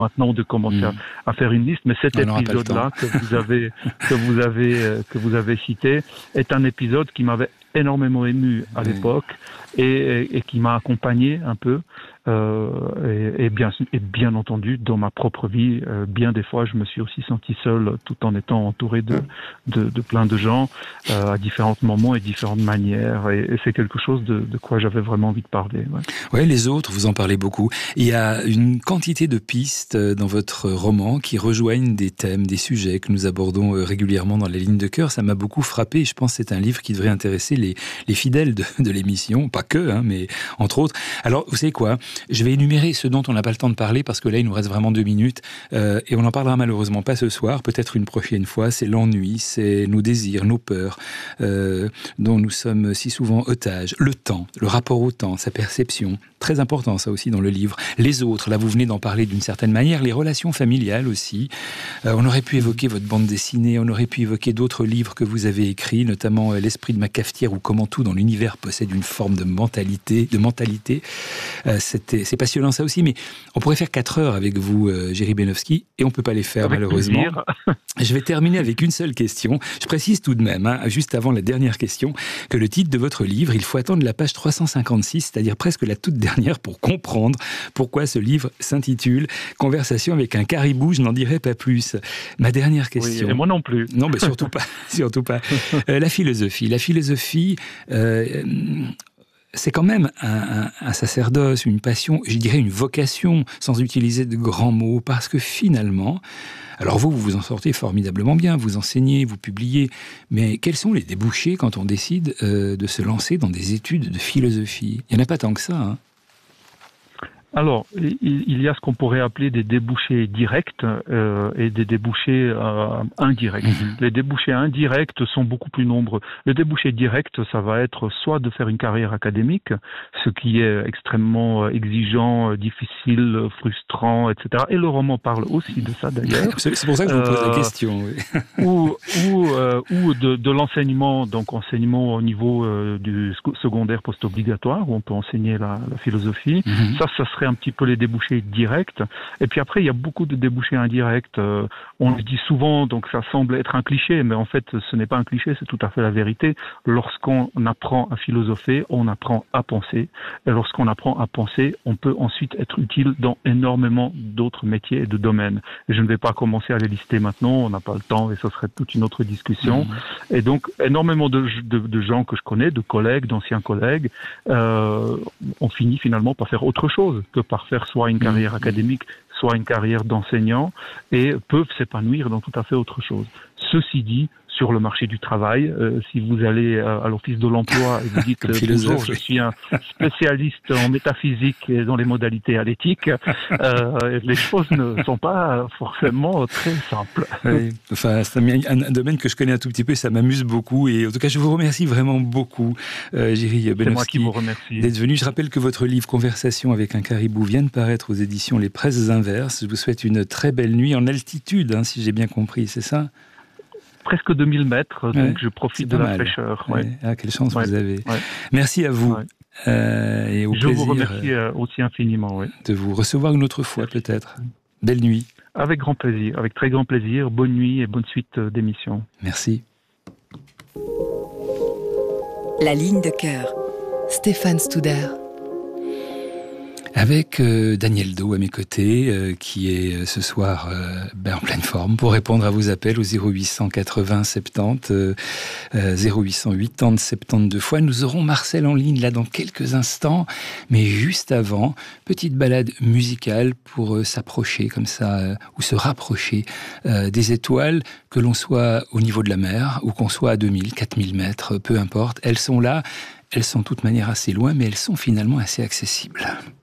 maintenant de commencer à faire une liste, mais cet épisode-là que vous avez cité est un épisode qui m'avait énormément ému à l'époque et qui m'a accompagné un peu. Et bien entendu, dans ma propre vie, bien des fois, je me suis aussi senti seul, tout en étant entouré de plein de gens à différents moments et différentes manières. Et c'est quelque chose de quoi j'avais vraiment envie de parler. Ouais, les autres, vous en parlez beaucoup. Il y a une quantité de pistes dans votre roman qui rejoignent des thèmes, des sujets que nous abordons régulièrement dans les lignes de cœur. Ça m'a beaucoup frappé. Je pense que c'est un livre qui devrait intéresser les fidèles de l'émission, pas que, mais entre autres. Alors, vous savez quoi ? Je vais énumérer ce dont on n'a pas le temps de parler parce que là, il nous reste vraiment 2 minutes et on n'en parlera malheureusement pas ce soir, peut-être une prochaine fois. C'est l'ennui, c'est nos désirs, nos peurs dont nous sommes si souvent otages. Le temps, le rapport au temps, sa perception. Très important ça aussi dans le livre. Les autres, là vous venez d'en parler d'une certaine manière. Les relations familiales aussi. On aurait pu évoquer votre bande dessinée, on aurait pu évoquer d'autres livres que vous avez écrits, notamment L'esprit de ma cafetière ou Comment tout dans l'univers possède une forme de mentalité. C'est passionnant ça aussi, mais on pourrait faire 4 heures avec vous, Jiří Beňovský, et on ne peut pas les faire avec malheureusement. Je vais terminer avec une seule question. Je précise tout de même, juste avant la dernière question, que le titre de votre livre, il faut attendre la page 356, c'est-à-dire presque la toute dernière pour comprendre pourquoi ce livre s'intitule « Conversation avec un caribou », je n'en dirai pas plus. Ma dernière question... Oui, et moi non plus. Non, mais surtout pas. Surtout pas. La philosophie. La philosophie... c'est quand même un sacerdoce, une passion, je dirais une vocation, sans utiliser de grands mots, parce que finalement, alors vous vous en sortez formidablement bien, vous enseignez, vous publiez, mais quels sont les débouchés quand on décide de se lancer dans des études de philosophie ? Il n'y en a pas tant que ça, Alors, il y a ce qu'on pourrait appeler des débouchés directs et des débouchés indirects. Les débouchés indirects sont beaucoup plus nombreux. Le débouché direct, ça va être soit de faire une carrière académique, ce qui est extrêmement exigeant, difficile, frustrant, etc. Et le roman parle aussi de ça d'ailleurs. C'est pour ça que je vous pose la question. Oui. ou de l'enseignement, donc enseignement au niveau du secondaire post-obligatoire, où on peut enseigner la philosophie. Ça serait un petit peu les débouchés directs. Et puis après, il y a beaucoup de débouchés indirects. On le dit souvent, donc ça semble être un cliché, mais en fait, ce n'est pas un cliché, c'est tout à fait la vérité. Lorsqu'on apprend à philosopher, on apprend à penser. Et lorsqu'on apprend à penser, on peut ensuite être utile dans énormément d'autres métiers et de domaines. Et je ne vais pas commencer à les lister maintenant, on n'a pas le temps et ce serait toute une autre discussion. Et donc, énormément de gens que je connais, de collègues, d'anciens collègues, ont fini finalement par faire autre chose que par faire soit une carrière académique, soit une carrière d'enseignant, et peuvent s'épanouir dans tout à fait autre chose. Ceci dit, sur le marché du travail, si vous allez à l'Office de l'emploi et vous dites « Bonjour, je suis un spécialiste en métaphysique et dans les modalités à l'éthique », les choses ne sont pas forcément très simples. Oui. Enfin, c'est un domaine que je connais un tout petit peu, ça m'amuse beaucoup. Et en tout cas, je vous remercie vraiment beaucoup, Jiří Beňovský. C'est moi qui vous remercie. D'être venu. Je rappelle que votre livre « Conversation avec un caribou » vient de paraître aux éditions Les Presses Inverses. Je vous souhaite une très belle nuit en altitude, si j'ai bien compris, c'est ça ? Presque 2000 mètres, donc je profite de la fraîcheur. Ah, quelle chance vous avez. Merci à vous. Et au je plaisir vous remercie aussi infiniment. De vous recevoir une autre fois, peut-être. Belle nuit. Avec grand plaisir, avec très grand plaisir. Bonne nuit et bonne suite d'émission. Merci. La ligne de cœur. Stéphane Studer. Avec Daniel Do à mes côtés, qui est ce soir en pleine forme pour répondre à vos appels au 0800 80 70 0800 80 72 fois. Nous aurons Marcel en ligne là dans quelques instants, mais juste avant, petite balade musicale pour s'approcher comme ça, ou se rapprocher des étoiles, que l'on soit au niveau de la mer, ou qu'on soit à 2000, 4000 mètres, peu importe. Elles sont là, elles sont de toute manière assez loin, mais elles sont finalement assez accessibles.